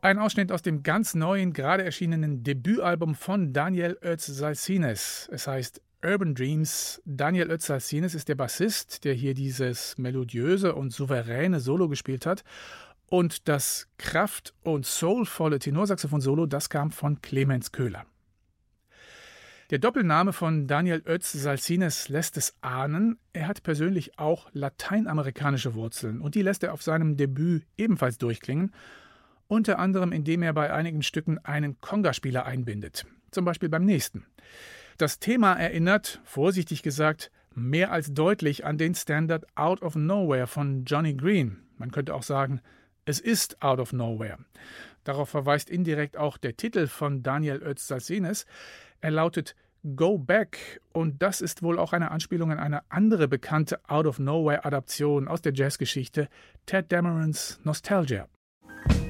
Ein Ausschnitt aus dem ganz neuen, gerade erschienenen Debütalbum von Daniel Ötz-Salsines. Es heißt Urban Dreams. Daniel Ötz-Salsines ist der Bassist, der hier dieses melodiöse und souveräne Solo gespielt hat. Und das kraft- und soulvolle Tenorsaxophon-Solo, das kam von Clemens Köhler. Der Doppelname von Daniel Ötz-Salsines lässt es ahnen, er hat persönlich auch lateinamerikanische Wurzeln und die lässt er auf seinem Debüt ebenfalls durchklingen, unter anderem indem er bei einigen Stücken einen Conga-Spieler einbindet, zum Beispiel beim nächsten. Das Thema erinnert, vorsichtig gesagt, mehr als deutlich an den Standard Out of Nowhere von Johnny Green. Man könnte auch sagen, es ist Out of Nowhere. Darauf verweist indirekt auch der Titel von Daniel Ötz-Salsines. Er lautet Go Back und das ist wohl auch eine Anspielung an eine andere bekannte Out of Nowhere-Adaption aus der Jazzgeschichte, Tadd Damerons Nostalgia.